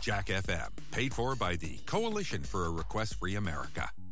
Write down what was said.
Jack FM, paid for by the Coalition for a Request-Free America.